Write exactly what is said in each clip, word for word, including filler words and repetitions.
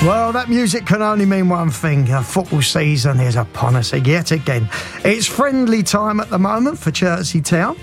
Well, that music can only mean one thing. The football season is upon us yet again. It's friendly time at the moment for Chertsey Town.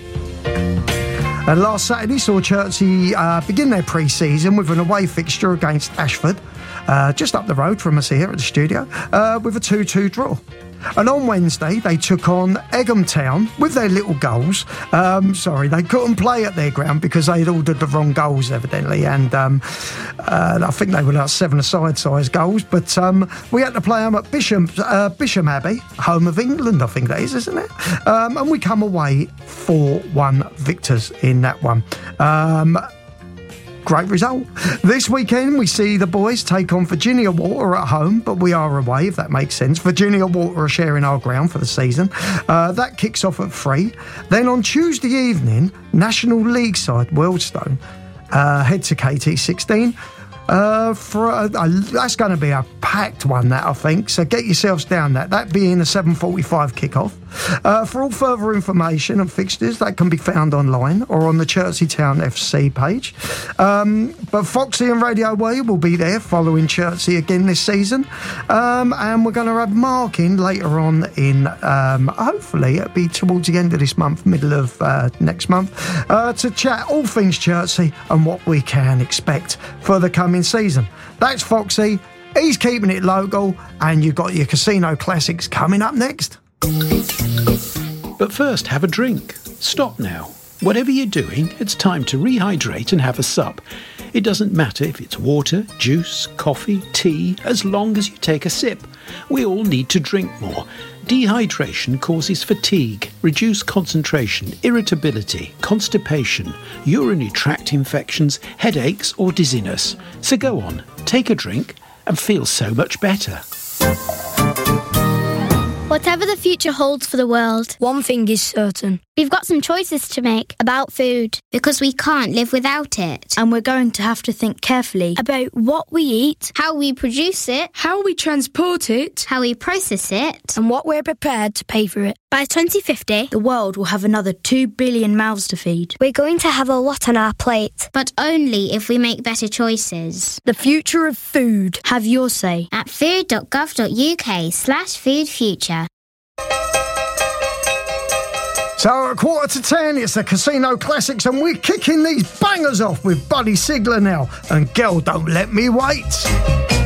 And last Saturday saw Chertsey uh, begin their pre-season with an away fixture against Ashford, uh, just up the road from us here at the studio, uh, with a two two draw. And on Wednesday, they took on Egham Town with their little goals. Um, sorry, they couldn't play at their ground because they'd ordered the wrong goals, evidently. And um, uh, I think they were like seven-a-side size goals. But um, we had to play them at Bisham, uh, Bisham Abbey, home of England, I think that is, isn't it? Um, and we come away four one victors in that one. Um... Great result. This weekend we see the boys take on Virginia Water at home, but we are away, if that makes sense. Virginia Water are sharing our ground for the season. Uh, that kicks off at three. Then on Tuesday evening, National League side Wealdstone uh, head to K T sixteen. Uh, for a, a, that's going to be a packed one, that I think. So get yourselves down that. That being a seven forty-five kickoff. Uh, for all further information and fixtures, that can be found online or on the Chertsey Town F C page. Um, but Foxy and Radio Way will be there following Chertsey again this season. Um, and we're going to have Mark in later on in, um, hopefully, it'll be towards the end of this month, middle of uh, next month, uh, to chat all things Chertsey and what we can expect for the coming season. That's Foxy. He's keeping it local, and you've got your casino classics coming up next. But first, have a drink. Stop now. Whatever you're doing, it's time to rehydrate and have a sup. It doesn't matter if it's water, juice, coffee, tea, as long as you take a sip. We all need to drink more. Dehydration causes fatigue, reduced concentration, irritability, constipation, urinary tract infections, headaches or dizziness. So go on, take a drink and feel so much better. Whatever the future holds for the world, one thing is certain. We've got some choices to make about food, because we can't live without it. And we're going to have to think carefully about what we eat, how we produce it, how we transport it, how we process it, and what we're prepared to pay for it. By twenty fifty, the world will have another two billion mouths to feed. We're going to have a lot on our plate. But only if we make better choices. The future of food. Have your say at food.gov.uk slash food future. So at quarter to ten, it's the Casino Classics, and we're kicking these bangers off with Buddy Sigler now and Girl Don't Let Me Wait.